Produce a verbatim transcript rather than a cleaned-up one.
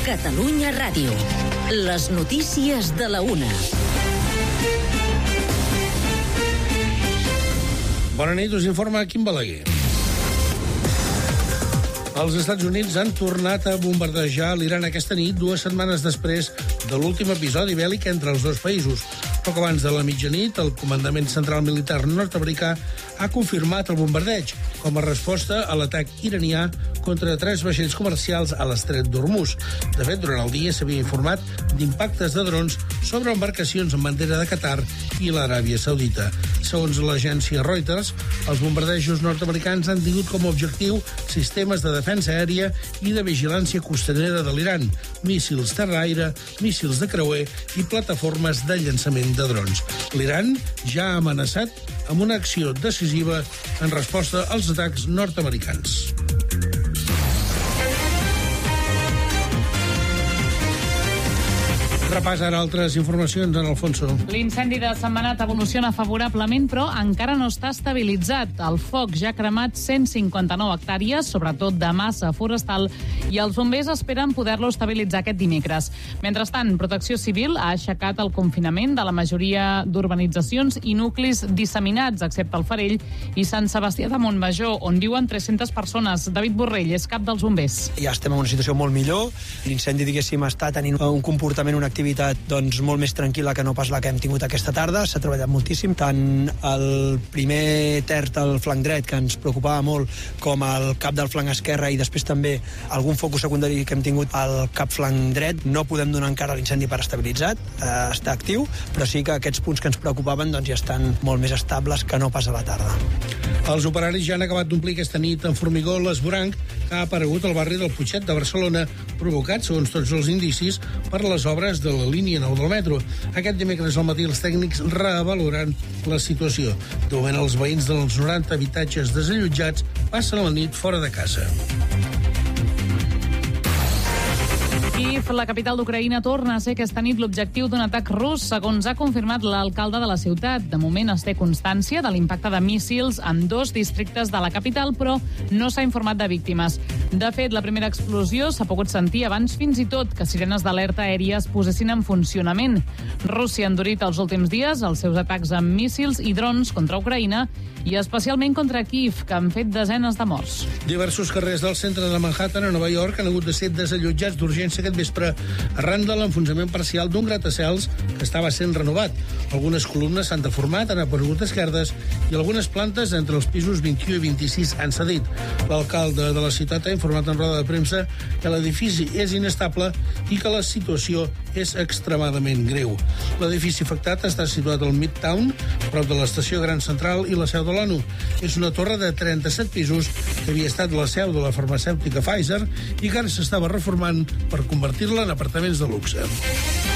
Catalunya Ràdio. Les notícies de la una. Bona nit, us informa Quim Balaguer. Els Estats Units han tornat a bombardejar l'Iran aquesta nit, dues setmanes després de l'últim episodi bèl·lic entre els dos països. Poc abans de la mitjanit, el Comandament Central Militar nord-americà ha confirmat el bombardeig com a resposta a l'atac iranià contra tres vaixells comercials a l'estret d'Hormuz. De fet, durant el dia s'havia informat d'impactes de drons sobre embarcacions amb bandera de Qatar i l'Aràbia Saudita. Segons l'agència Reuters, els bombardejos nord-americans han tingut com a objectiu sistemes de defensa aèria i de vigilància costanera de l'Iran, míssils terra-aire, míssils de creuer i plataformes de llançament de drons. L'Iran ja ha amenaçat amb una acció decisiva en resposta als atacs nord-americans. Repàs ara altres informacions en Alfonso. L'incendi de Sentmenat evoluciona favorablement, però encara no està estabilitzat. El foc ja ha cremat cent cinquanta-nou hectàrees, sobretot de massa forestal, i els bombers esperen poder-lo estabilitzar aquest dimecres. Mentrestant, Protecció Civil ha aixecat el confinament de la majoria d'urbanitzacions i nuclis disseminats, excepte el Farell i Sant Sebastià de Montmajor, on viuen tres-centes persones. David Borrell és cap dels bombers. Ja estem en una situació molt millor. L'incendi, diguéssim, està tenint un comportament, una activitat doncs, molt més tranquil·la que no pas la que hem tingut aquesta tarda. S'ha treballat moltíssim, tant el primer terç al flanc dret, que ens preocupava molt, com el cap del flanc esquerre, i després també algun focus secundari que hem tingut al cap flanc dret. No podem donar encara l'incendi per estabilitzat, eh, està actiu, però sí que aquests punts que ens preocupaven doncs, ja estan molt més estables que no pas a la tarda. Els operaris ja han acabat d'omplir aquesta nit en formigó l'esvoranc que ha aparegut al barri del Putxet de Barcelona, provocat, segons tots els indicis, per les obres de la línia nou del metro. Aquest dimecres al matí els tècnics reavaloran la situació. De moment, els veïns dels noranta habitatges desallotjats passen la nit fora de casa. Kíev, la capital d'Ucraïna, torna a ser aquesta nit l'objectiu d'un atac rus, segons ha confirmat l'alcalde de la ciutat. De moment es té constància de l'impacte de míssils en dos districtes de la capital, però no s'ha informat de víctimes. De fet, la primera explosió s'ha pogut sentir abans fins i tot que sirenes d'alerta aèria es posessin en funcionament. Rússia ha endurit els últims dies els seus atacs amb míssils i drons contra Ucraïna i especialment contra Kíev, que han fet desenes de morts. Diversos carrers del centre de Manhattan, a Nova York, han hagut de ser desallotjats d'urgència aquest vespre arran de l'enfonsament parcial d'un gratacels que estava sent renovat. Algunes columnes s'han deformat, han aparegut esquerdes i algunes plantes entre els pisos vint-i-u i vint-i-sis han cedit. L'alcalde de la ciutat ha informat en roda de premsa que l'edifici és inestable i que la situació és extremadament greu. L'edifici afectat està situat al Midtown, prop de l'estació Gran Central i la seu de l'ONU. És una torre de trenta-set pisos que havia estat la seu de la farmacèutica Pfizer i que ara s'estava reformant per convertir-la en apartaments de luxe.